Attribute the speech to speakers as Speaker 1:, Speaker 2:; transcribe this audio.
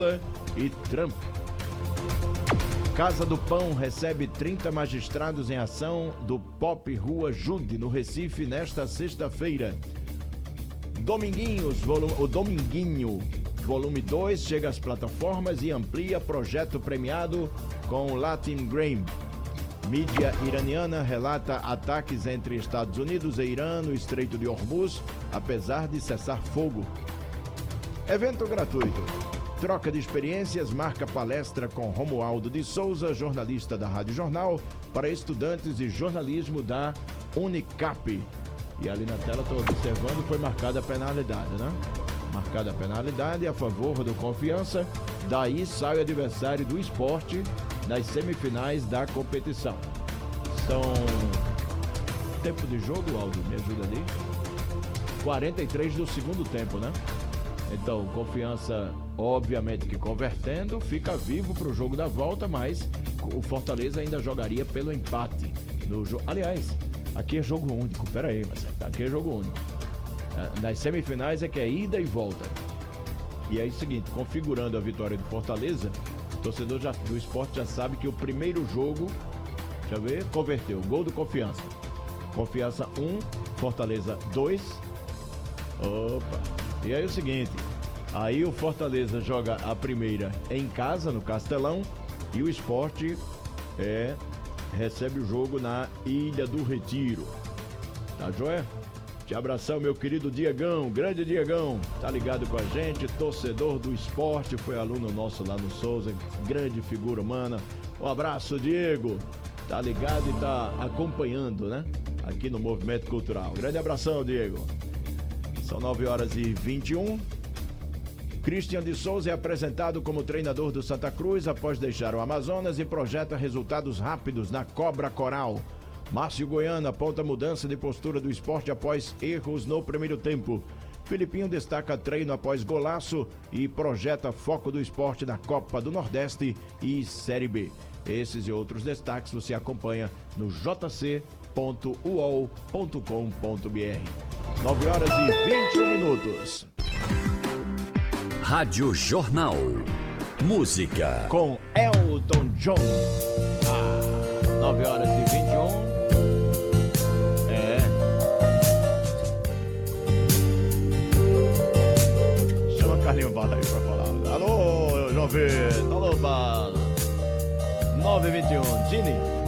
Speaker 1: e Trump. Casa do Pão recebe 30 magistrados em ação do Pop Rua Jude, no Recife, nesta sexta-feira. O Dominguinho, volume 2, chega às plataformas e amplia projeto premiado com Latin Grammy. Mídia iraniana relata ataques entre Estados Unidos e Irã no Estreito de Hormuz, apesar de cessar fogo. Evento gratuito. Troca de experiências marca palestra com Romualdo de Souza, jornalista da Rádio Jornal, para estudantes de jornalismo da Unicap. E ali na tela, estou observando, foi marcada a penalidade, né? Marcada a penalidade a favor do Confiança. Daí sai o adversário do Sport nas semifinais da competição. São... Tempo de jogo, Aldo, me ajuda ali? 43 do segundo tempo, né? Então, Confiança, obviamente que convertendo, fica vivo para o jogo da volta, mas o Fortaleza ainda jogaria pelo empate no jogo. Aliás, aqui é jogo único, peraí, mas aqui é jogo único. Nas semifinais é que é ida e volta. E é o seguinte, configurando a vitória do Fortaleza, o torcedor do Sport já sabe que o primeiro jogo, deixa eu ver, converteu, gol do Confiança. Confiança 1, Fortaleza 2. Opa! E aí é o seguinte, aí o Fortaleza joga a primeira em casa, no Castelão, e o Sport recebe o jogo na Ilha do Retiro. Tá joia? Te abração, meu querido Diegão, grande Diegão, tá ligado com a gente, torcedor do Sport, foi aluno nosso lá no Souza, grande figura humana. Um abraço, Diego, tá ligado e tá acompanhando, né? Aqui no Movimento Cultural. Grande abração, Diego. São 9h21. Christian de Souza é apresentado como treinador do Santa Cruz após deixar o Amazonas e projeta resultados rápidos na Cobra Coral. Márcio Goiano aponta mudança de postura do Sport após erros no primeiro tempo. Filipinho destaca treino após golaço e projeta foco do Sport na Copa do Nordeste e Série B. Esses e outros destaques você acompanha no jc.uol.com.br. 9h21.
Speaker 2: Rádio Jornal. Música.
Speaker 1: Com Elton John. 9h21. Chama Carlinho Bala aí pra falar. Alô, João Vitor. Alô, Bala. 9h21. Dini.